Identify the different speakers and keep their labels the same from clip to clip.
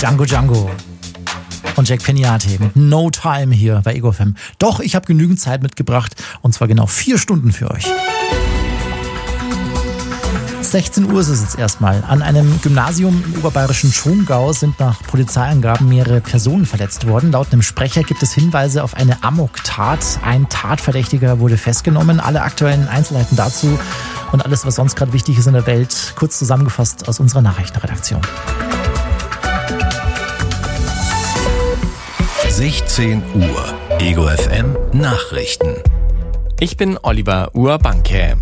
Speaker 1: Django und Jack Peniate mit No Time hier bei Ego FM. Doch, ich habe genügend Zeit mitgebracht und zwar genau 4 Stunden für euch. 16 Uhr ist es jetzt erstmal. An einem Gymnasium im oberbayerischen Schongau sind nach Polizeiangaben mehrere Personen verletzt worden. Laut einem Sprecher gibt es Hinweise auf eine Amok-Tat. Ein Tatverdächtiger wurde festgenommen. Alle aktuellen Einzelheiten dazu und alles, was sonst gerade wichtig ist in der Welt, kurz zusammengefasst aus unserer Nachrichtenredaktion.
Speaker 2: 16 Uhr. Ego FM Nachrichten.
Speaker 3: Ich bin Oliver Urbanke.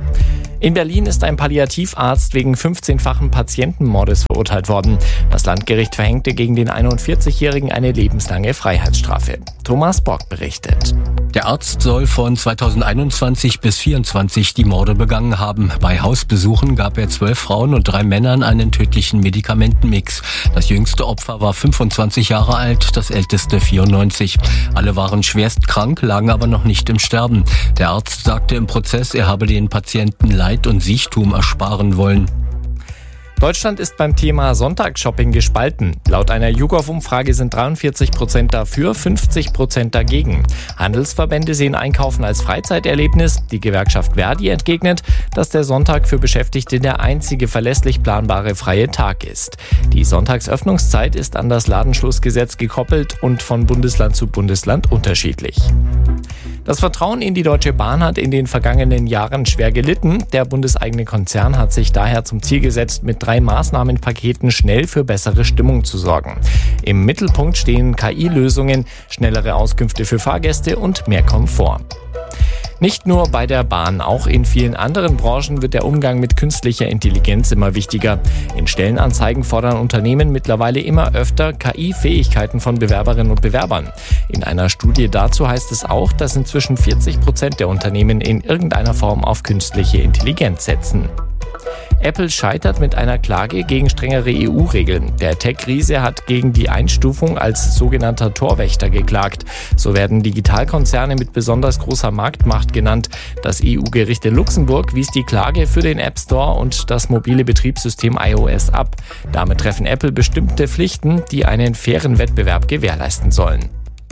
Speaker 3: In Berlin ist ein Palliativarzt wegen 15-fachen Patientenmordes verurteilt worden. Das Landgericht verhängte gegen den 41-Jährigen eine lebenslange Freiheitsstrafe. Thomas Bock berichtet.
Speaker 2: Der Arzt soll von 2021 bis 2024 die Morde begangen haben. Bei Hausbesuchen gab er 12 Frauen und 3 Männern einen tödlichen Medikamentenmix. Das jüngste Opfer war 25 Jahre alt, das älteste 94. Alle waren schwerst krank, lagen aber noch nicht im Sterben. Der Arzt sagte im Prozess, er habe den Patienten Leid und Siechtum ersparen wollen.
Speaker 3: Deutschland ist beim Thema Sonntagsshopping gespalten. Laut einer YouGov-Umfrage sind 43% dafür, 50% dagegen. Handelsverbände sehen Einkaufen als Freizeiterlebnis. Die Gewerkschaft Verdi entgegnet, dass der Sonntag für Beschäftigte der einzige verlässlich planbare freie Tag ist. Die Sonntagsöffnungszeit ist an das Ladenschlussgesetz gekoppelt und von Bundesland zu Bundesland unterschiedlich. Das Vertrauen in die Deutsche Bahn hat in den vergangenen Jahren schwer gelitten. Der bundeseigene Konzern hat sich daher zum Ziel gesetzt, mit 3 Maßnahmenpaketen schnell für bessere Stimmung zu sorgen. Im Mittelpunkt stehen KI-Lösungen, schnellere Auskünfte für Fahrgäste und mehr Komfort. Nicht nur bei der Bahn, auch in vielen anderen Branchen wird der Umgang mit künstlicher Intelligenz immer wichtiger. In Stellenanzeigen fordern Unternehmen mittlerweile immer öfter KI-Fähigkeiten von Bewerberinnen und Bewerbern. In einer Studie dazu heißt es auch, dass inzwischen 40% der Unternehmen in irgendeiner Form auf künstliche Intelligenz setzen. Apple scheitert mit einer Klage gegen strengere EU-Regeln. Der Tech-Riese hat gegen die Einstufung als sogenannter Torwächter geklagt. So werden Digitalkonzerne mit besonders großer Marktmacht genannt. Das EU-Gericht in Luxemburg wies die Klage für den App Store und das mobile Betriebssystem iOS ab. Damit treffen Apple bestimmte Pflichten, die einen fairen Wettbewerb gewährleisten sollen.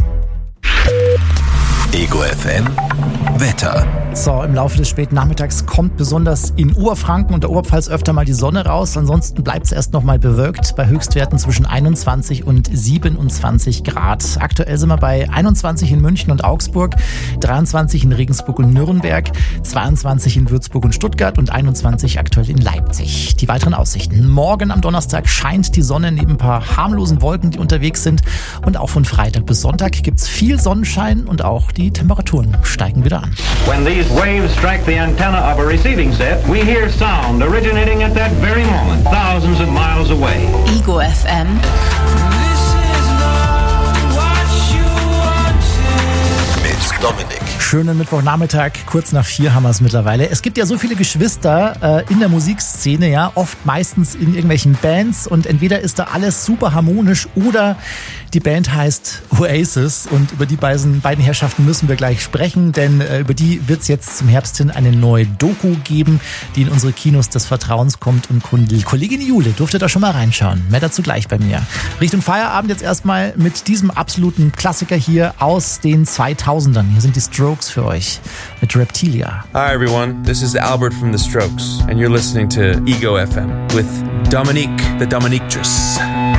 Speaker 2: Ego FM Wetter.
Speaker 1: So, im Laufe des späten Nachmittags kommt besonders in Oberfranken und der Oberpfalz öfter mal die Sonne raus. Ansonsten bleibt es erst noch mal bewölkt bei Höchstwerten zwischen 21 und 27 Grad. Aktuell sind wir bei 21 in München und Augsburg, 23 in Regensburg und Nürnberg, 22 in Würzburg und Stuttgart und 21 aktuell in Leipzig. Die weiteren Aussichten. Morgen am Donnerstag scheint die Sonne neben ein paar harmlosen Wolken, die unterwegs sind. Und auch von Freitag bis Sonntag gibt's viel Sonnenschein und auch die Temperaturen steigen wieder an.
Speaker 4: When these waves strike the antenna of a receiving set, we hear sound originating at that very moment, thousands of miles away.
Speaker 5: Ego FM.
Speaker 2: Mit Dominik.
Speaker 1: Schönen Mittwochnachmittag, kurz nach 4 haben wir es mittlerweile. Es gibt ja so viele Geschwister in der Musikszene, ja, oft meistens in irgendwelchen Bands und entweder ist da alles super harmonisch oder die Band heißt Oasis und über die beiden Herrschaften müssen wir gleich sprechen, denn über die wird es jetzt zum Herbst hin eine neue Doku geben, die in unsere Kinos des Vertrauens kommt und Kollegin Jule durfte da schon mal reinschauen. Mehr dazu gleich bei mir. Richtung Feierabend jetzt erstmal mit diesem absoluten Klassiker hier aus den 2000ern. Hier sind die Strokes für euch mit Reptilia.
Speaker 6: Hi everyone, this is Albert from The Strokes and you're listening to Ego FM with Dominique the Dominictress.